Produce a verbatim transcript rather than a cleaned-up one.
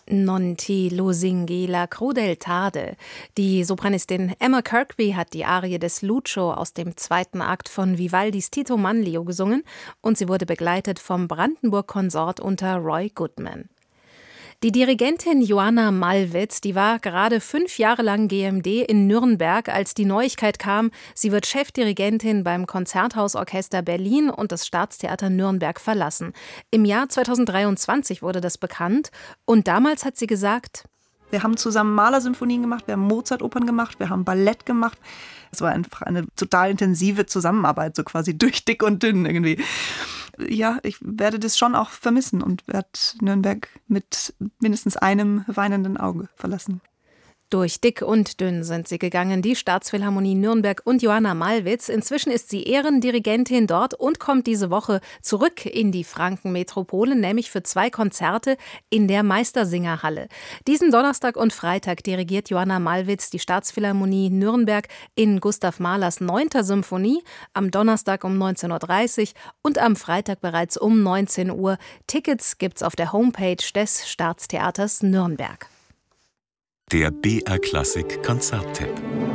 Non ti lusinghi la crudeltade. Die Sopranistin Emma Kirkby hat die Arie des Lucio aus dem zweiten Akt von Vivaldis Tito Manlio gesungen und sie wurde begleitet vom Brandenburg-Konsort unter Roy Goodman. Die Dirigentin Joanna Malwitz, die war gerade fünf Jahre lang G M D in Nürnberg, als die Neuigkeit kam, sie wird Chefdirigentin beim Konzerthausorchester Berlin und das Staatstheater Nürnberg verlassen. Im Jahr zweitausenddreiundzwanzig wurde das bekannt und damals hat sie gesagt: Wir haben zusammen Mahler-Symphonien gemacht, wir haben Mozart-Opern gemacht, wir haben Ballett gemacht. Es war einfach eine total intensive Zusammenarbeit, so quasi durch dick und dünn irgendwie. Ja, ich werde das schon auch vermissen und werde Nürnberg mit mindestens einem weinenden Auge verlassen. Durch dick und dünn sind sie gegangen, die Staatsphilharmonie Nürnberg und Joanna Malwitz. Inzwischen ist sie Ehrendirigentin dort und kommt diese Woche zurück in die Frankenmetropole, nämlich für zwei Konzerte in der Meistersingerhalle. Diesen Donnerstag und Freitag dirigiert Joanna Malwitz die Staatsphilharmonie Nürnberg in Gustav Mahlers neunter Symphonie, am Donnerstag um neunzehn Uhr dreißig und am Freitag bereits um neunzehn Uhr. Tickets gibt's auf der Homepage des Staatstheaters Nürnberg. Der B R Klassik Konzerttipp.